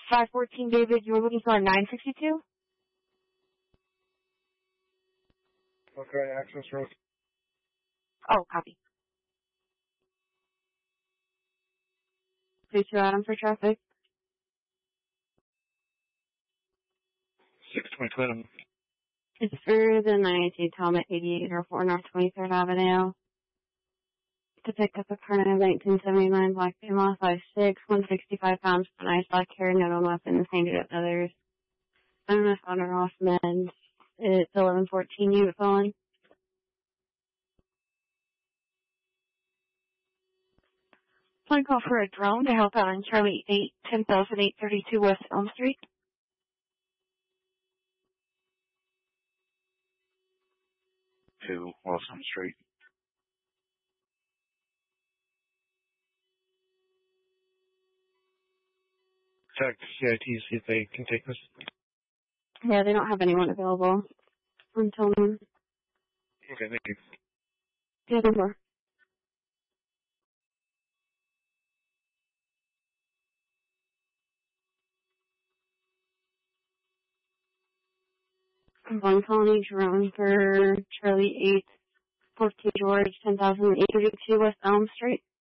514 David, you were looking for a 962? Okay, access road. Oh, copy. Please Adam for traffic. 620 It's for the 918 Tom at 8804 North 23rd Avenue. To pick up a car in 1979 black female, 5'6", 165 pounds, nice black hair, no weapons, handed at others. I'm a on or off men. It's 1114 unit phone. Phone call for a drone to help out on Charlie 10832 West Elm Street. To Wilson Street. Check CIT, see if they can take this. Yeah, they don't have anyone available until noon. Okay, thank you. Yeah, no more. One colony drone for Charlie 814 George 10,832 West Elm Street.